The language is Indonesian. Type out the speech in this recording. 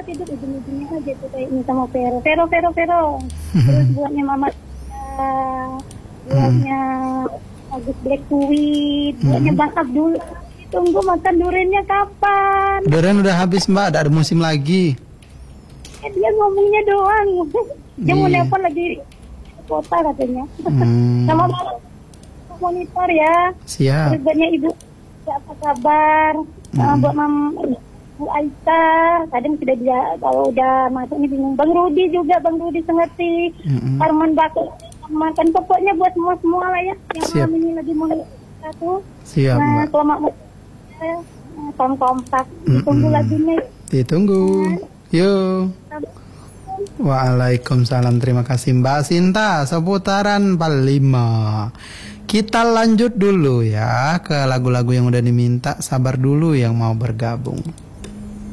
tidur ujung-ujungnya aja tuh kayak ini sama Vero. Terus buatnya Mama, buatnya Agus Black Sweet, buatnya Bang Abdul. Tunggu makan duriannya kapan? Durian udah habis Mbak, ada musim lagi. Dia ngomongnya doang. Dia mau Iya. nelpon lagi ke kota katanya. Sama monitor ya. Siap. Terus buatnya Ibu, apa kabar? Buat Bu Aisyah, kadang sudah dia kalau udah masuk ini bingung. Bang Rudi juga, Bang Rudi Sengerti, Arman Bakul, makan pokoknya buat semua lah ya. Yang Siap. malam ini lagi mau satu. Siap Nah, Mbak. selamat kompak. Ditunggu lagunya. Ditunggu. Yuk. Waalaikumsalam. Terima kasih Mbak Sinta. Seputaran 45. Kita lanjut dulu ya ke lagu-lagu yang udah diminta. Sabar dulu yang mau bergabung.